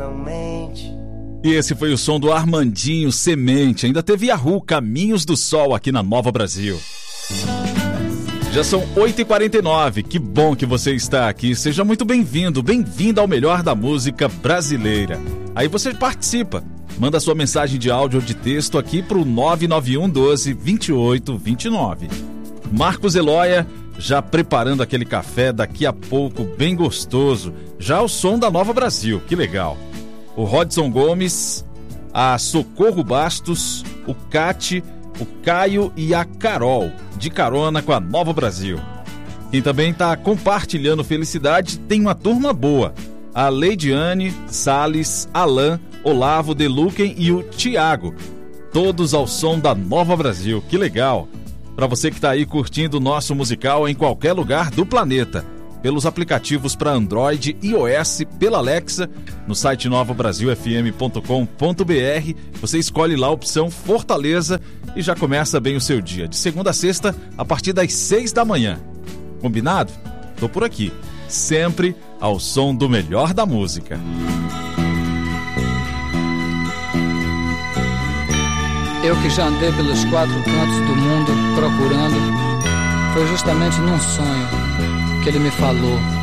não mente. E esse foi o som do Armandinho Semente. Ainda teve Yahoo, Caminhos do Sol, aqui na Nova Brasil. Já são 8h49, que bom que você está aqui. Seja muito bem-vindo, bem-vinda ao melhor da música brasileira. Aí você participa, manda sua mensagem de áudio ou de texto aqui para o 991 12 28 29. Marcos Eloia já preparando aquele café daqui a pouco, bem gostoso. Já o som da Nova Brasil, que legal. O Rodson Gomes, a Socorro Bastos, o Cate, o Caio e a Carol, de carona com a Nova Brasil. Quem também está compartilhando felicidade tem uma turma boa. A Leidiane, Salles, Alain, Olavo, Deluquen e o Tiago. Todos ao som da Nova Brasil, que legal. Para você que está aí curtindo o nosso musical em qualquer lugar do planeta, pelos aplicativos para Android e iOS, pela Alexa, no site novabrasilfm.com.br, você escolhe lá a opção Fortaleza e já começa bem o seu dia, de segunda a sexta, a partir das 6 da manhã. Combinado? Tô por aqui, sempre ao som do melhor da música. Eu que já andei pelos 4 cantos do mundo procurando, foi justamente num sonho que ele me falou: